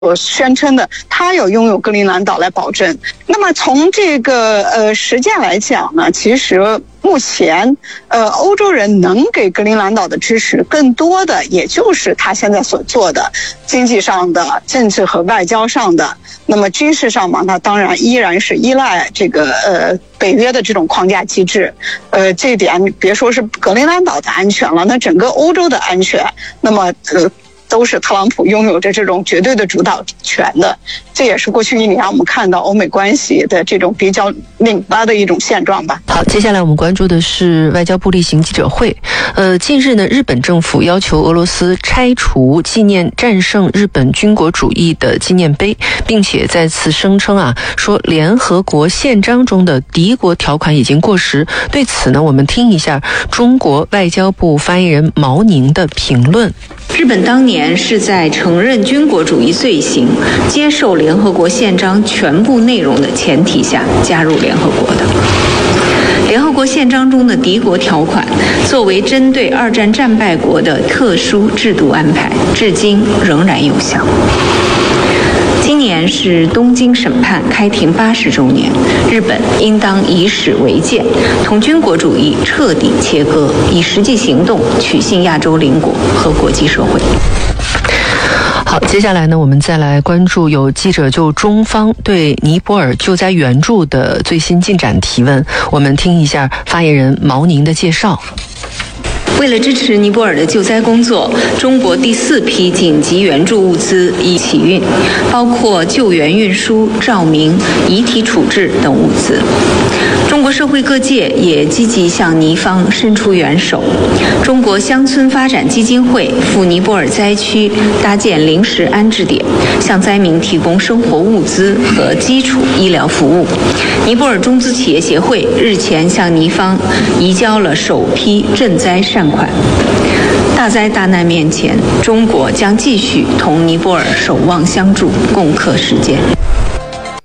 所宣称的，他要拥有格陵兰岛来保证。那么从这个实践来讲呢，其实目前欧洲人能给格陵兰岛的支持，更多的也就是他现在所做的经济上的、政治和外交上的。那么军事上嘛，那当然依然是依赖这个北约的这种框架机制。这一点别说是格陵兰岛的安全了，那整个欧洲的安全，那么都是特朗普拥有着这种绝对的主导权的。这也是过去1年我们看到欧美关系的这种比较拧巴的一种现状吧。 好，接下来我们关注的是外交部例行记者会。近日呢，日本政府要求俄罗斯拆除纪念战胜日本军国主义的纪念碑，并且再次声称说联合国宪章中的敌国条款已经过时。对此呢，我们听一下中国外交部发言人毛宁的评论。 日本当年是在承认军国主义罪行、接受联合国宪章全部内容的前提下加入联合国的。联合国宪章中的敌国条款作为针对2战战败国的特殊制度安排，至今仍然有效。今年是东京审判开庭80周年，日本应当以史为鉴，同军国主义彻底切割，以实际行动取信亚洲邻国和国际社会。 好，接下来呢，我们再来关注有记者就中方对尼泊尔救灾援助的最新进展提问。我们听一下发言人毛宁的介绍。 为了支持尼泊尔的救灾工作，中国第4批紧急援助物资已起运，包括救援运输、照明、遗体处置等物资。中国社会各界也积极向尼方伸出援手。中国乡村发展基金会赴尼泊尔灾区搭建临时安置点，向灾民提供生活物资和基础医疗服务。尼泊尔中资企业协会日前向尼方移交了首批赈灾善款。大灾大难面前，中国将继续同尼泊尔守望相助，共克时艰。